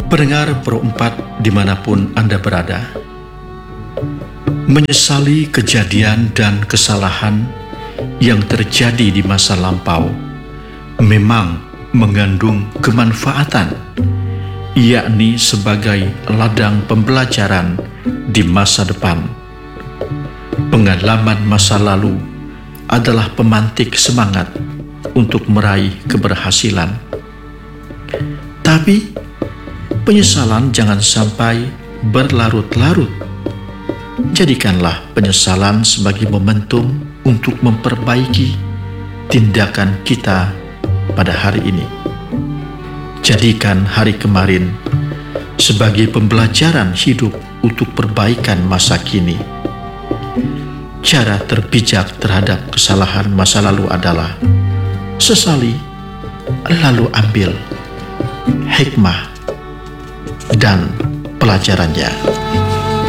Pendengar Pro 4 dimanapun Anda berada, menyesali kejadian dan kesalahan yang terjadi di masa lampau memang mengandung kemanfaatan, yakni sebagai ladang pembelajaran di masa depan. Pengalaman masa lalu adalah pemantik semangat untuk meraih keberhasilan. Tapi penyesalan jangan sampai berlarut-larut. Jadikanlah penyesalan sebagai momentum untuk memperbaiki tindakan kita pada hari ini. Jadikan hari kemarin sebagai pembelajaran hidup untuk perbaikan masa kini. Cara terbijak terhadap kesalahan masa lalu adalah sesali, lalu ambil hikmah dan pelajarannya.